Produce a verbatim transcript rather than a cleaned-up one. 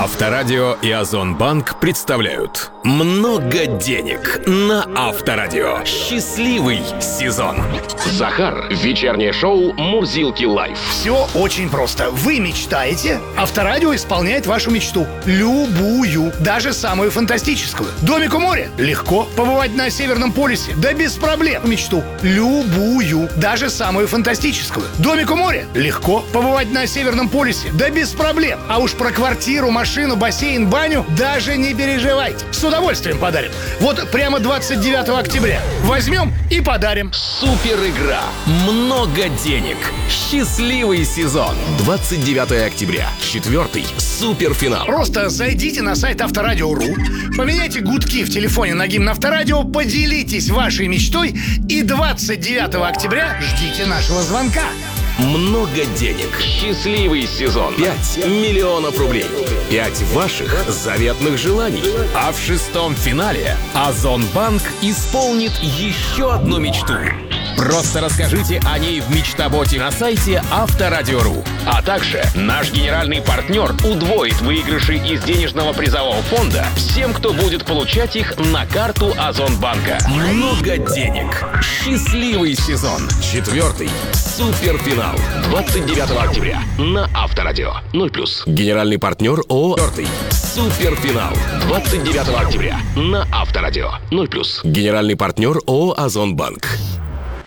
Авторадио и Озонбанк представляют «Много денег» на Авторадио. Счастливый сезон. Захар. Вечернее шоу «Мурзилки лайф». Все очень просто. Вы мечтаете, Авторадио исполняет вашу мечту. Любую, даже самую фантастическую. Домик у моря? Легко. Побывать на Северном полюсе? Да без проблем. Мечту. Любую, даже самую фантастическую. Домик у моря? Легко. Побывать на Северном полюсе? Да без проблем. А уж про квартиру, машину, бассейн, баню даже не переживайте. С удовольствием подарим. Вот прямо двадцать девятого октября. Возьмем и подарим. Супер игра. Много денег. Счастливый сезон. двадцать девятого октября. Четвертый суперфинал. Просто зайдите на сайт авторадио точка ру, поменяйте гудки в телефоне на гимн Авторадио, поделитесь вашей мечтой и двадцать девятого октября ждите нашего звонка. Много денег. Счастливый сезон. пять миллионов рублей. пять ваших заветных желаний. А в шестом финале Озонбанк исполнит еще одну мечту. Просто расскажите о ней в мечтаботе на сайте Авторадио точка ру. А также наш генеральный партнер удвоит выигрыши из денежного призового фонда всем, кто будет получать их на карту Озонбанка. Много денег. Счастливый сезон. Четвертый суперфинал. двадцать девятого октября на Авторадио. ноль плюс. Генеральный партнер ООО «Четвертый суперфинал». двадцать девятого октября на Авторадио. ноль плюс. Генеральный партнер ООО «Озонбанк».